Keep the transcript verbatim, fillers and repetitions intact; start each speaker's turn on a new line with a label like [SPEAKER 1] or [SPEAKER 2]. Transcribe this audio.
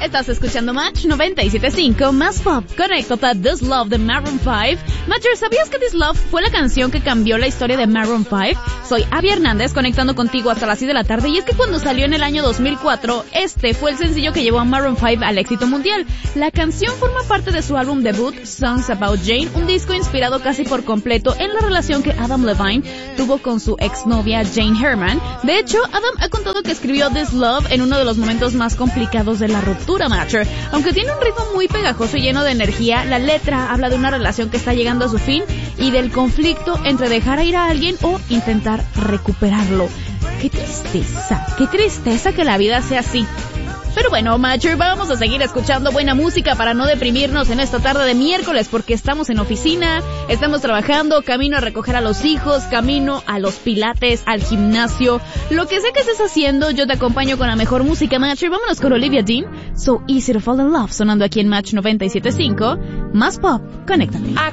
[SPEAKER 1] Estás escuchando Match noventa y siete punto cinco, más pop. Conéctate, This Love de Maroon five. Matcher, ¿sabías que This Love fue la canción que cambió la historia de Maroon five? Soy Abby Hernández, conectando contigo hasta las seis de la tarde, y es que cuando salió en el año dos mil cuatro, este fue el sencillo que llevó a Maroon five al éxito mundial. La canción forma parte de su álbum debut, Songs About Jane, un disco inspirado casi por completo en la relación que Adam Levine tuvo con su exnovia Jane Herman. De hecho, Adam ha contado que escribió This Love en uno de los momentos más complicados de la ruptura, Matcher. Aunque tiene un ritmo muy pegajoso y lleno de energía, la letra habla de una relación que está llegando a su fin y del conflicto entre dejar ir a alguien o intentar recuperarlo. Qué tristeza, qué tristeza que la vida sea así. Pero bueno, Matcher, vamos a seguir escuchando buena música para no deprimirnos en esta tarde de miércoles, porque estamos en oficina, estamos trabajando, camino a recoger a los hijos, camino a los pilates, al gimnasio, lo que sea que estés haciendo, yo te acompaño con la mejor música, Matcher. Vámonos con Olivia Dean, So Easy to Fall in Love, sonando aquí en Match noventa y siete punto cinco, más pop, conéctate.
[SPEAKER 2] I